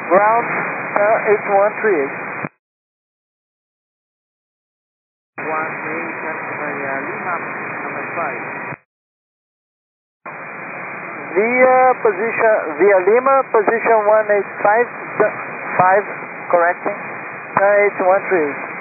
Ground 8138. 1A Delta Lima, number 5. Via Lima, position 185, 5, correcting, 8138.